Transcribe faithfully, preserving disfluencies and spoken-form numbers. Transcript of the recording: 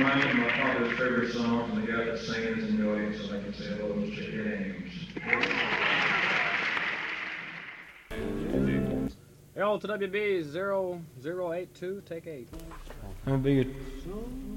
reminds me of my father's favorite songs, and the guy that's singing is in the audience, so I can say hello to Mister James. L to W B zero zero eight two, take eight. That'd be good.